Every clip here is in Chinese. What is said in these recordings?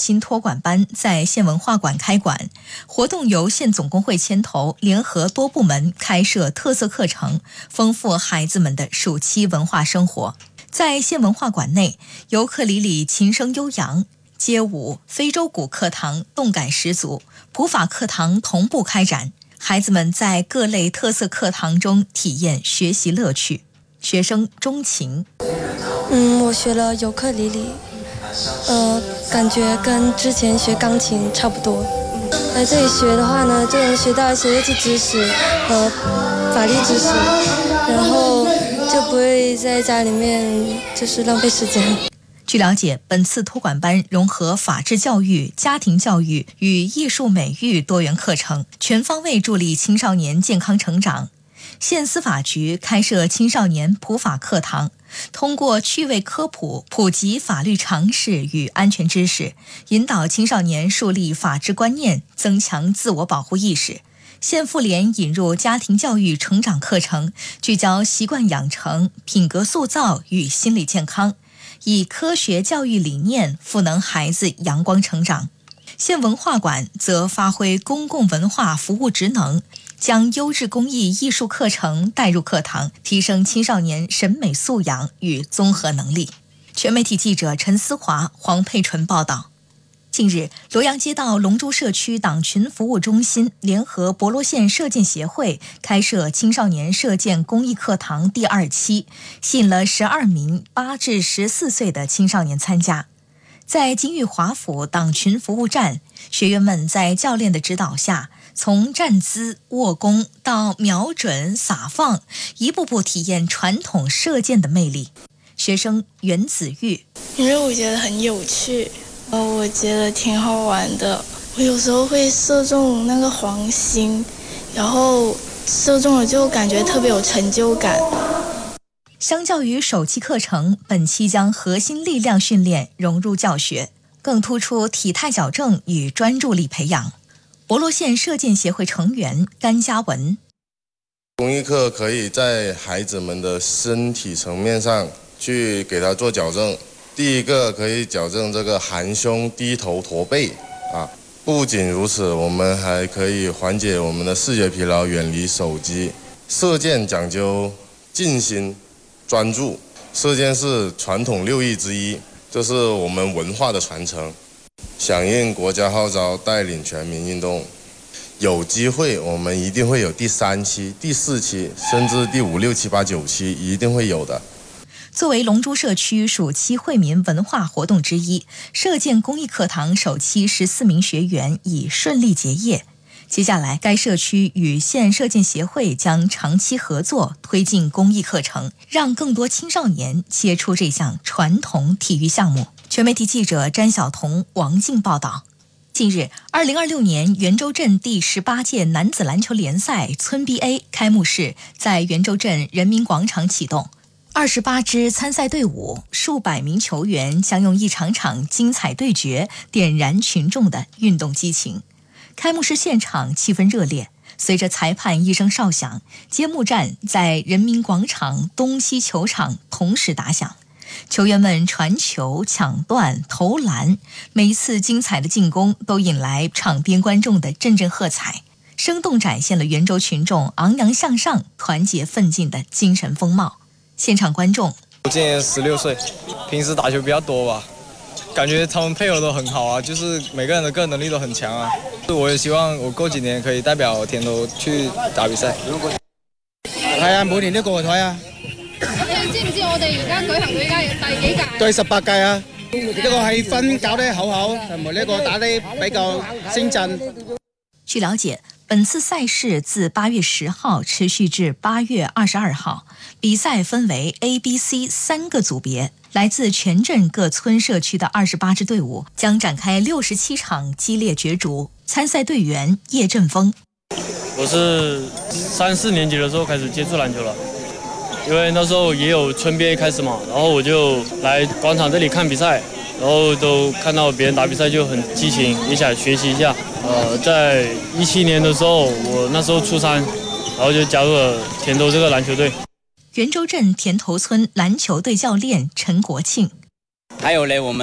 新托管班在县文化馆开馆，活动由县总工会牵头，联合多部门开设特色课程，丰富孩子们的暑期文化生活。在县文化馆内，尤克里里琴声悠扬，街舞、非洲鼓课堂动感十足，普法课堂同步开展，孩子们在各类特色课堂中体验学习乐趣。学生钟情。 我学了尤克里里，感觉跟之前学钢琴差不多。来这里学的话呢，就能学到一些乐器知识和法律知识，然后就不会在家里面就是浪费时间。 据了解，本次托管班融合法治教育、家庭教育与艺术美育多元课程，全方位助力青少年健康成长。县司法局开设青少年普法课堂，通过趣味科普普及法律常识与安全知识，引导青少年树立法治观念，增强自我保护意识。县妇联引入家庭教育成长课程，聚焦习惯养成、品格塑造与心理健康，以科学教育理念赋能孩子阳光成长。县文化馆则发挥公共文化服务职能，将优质公益艺术课程带入课堂，提升青少年审美素养与综合能力。全媒体记者陈思华、黄佩纯报道。近日，罗阳街道龙珠社区党群服务中心联合博罗县射箭协会开设青少年射箭公益课堂第2期，吸引了12名8至14岁的青少年参加。在金玉华府党群服务站，学员们在教练的指导下，从站姿、握弓到瞄准、撒放，一步步体验传统射箭的魅力。学生袁子玉： 因为我觉得很有趣，我觉得挺好玩的。我有时候会射中那个黄星，然后射中了就感觉特别有成就感。 相较于首期课程，本期将核心力量训练融入教学，更突出体态矫正与专注力培养。博罗县射箭协会成员甘嘉文： 公益课可以在孩子们的身体层面上去给他做矫正。第一个可以矫正这个含胸、低头、驼背啊。不仅如此，我们还可以缓解我们的视觉疲劳，远离手机。射箭讲究静心专注，射箭是传统6艺之一，这是我们文化的传承。响应国家号召，带领全民运动，有机会我们一定会有第3期、第4期，甚至第5、6、7、8、9期一定会有的。 作为龙珠社区暑期惠民文化活动之一，射箭公益课堂首期14名学员已顺利结业。接下来，该社区与县射箭协会将长期合作，推进公益课程，让更多青少年接触这项传统体育项目。全媒体记者詹晓彤、王静报道。近日，2026年元州镇第18届男子篮球联赛村 BA 开幕式在元州镇人民广场启动。28支参赛队伍，数百名球员将用一场场精彩对决点燃群众的运动激情。开幕式现场气氛热烈，随着裁判一声哨响，揭幕战在人民广场东西球场同时打响。球员们传球、抢断、投篮，每一次精彩的进攻都引来场边观众的阵阵喝彩，生动展现了元州群众昂扬向上、团结奋进的精神风貌。现场观众： 我今年16岁，平时打球比较多吧，感觉他们配合都很好啊，就是每个人的个人能力都很强啊。我也希望我過幾年可以代表田頭去打比賽。 係啊，每年都過去睇啊。 你知唔知我哋而家舉行到而家第幾屆？ 第18屆啊，呢個氣氛搞得好好，同埋呢個打得比較精進。 據了解，本次賽事自8月10號持續至8月22號，比賽分為 A、B、C 3個組別，來自全鎮各村社區的28支隊伍將展開67場激烈角逐。參賽隊員葉振峰： 我是3、4年級的時候開始接觸籃球了，因為那時候也有村 BA 開始嘛，然後我就來廣場這裡看比賽，然後都看到別人打比賽就很激情，也想學習一下。在17年的時候，我那時候初3，然後就加入了田頭這個籃球隊。 元州鎮田頭村籃球隊教練陳國慶： 還有呢，我們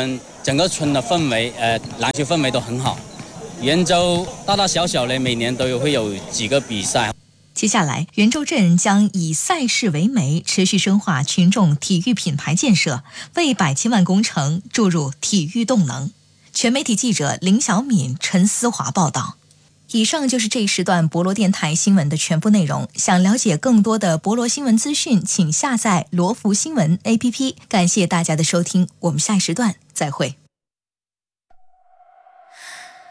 整个村的氛围，篮球氛围都很好。元州大大小小的每年都会有几个比赛。 接下来，元州镇将以赛事为媒，持续深化群众体育品牌建设，为百千万工程注入体育动能。全媒体记者林小敏、陈思华报道。以上就是这一时段博罗电台新闻的全部内容。想了解更多的博罗新闻资讯，请下载罗福新闻 APP。感谢大家的收听，我们下一时段再会。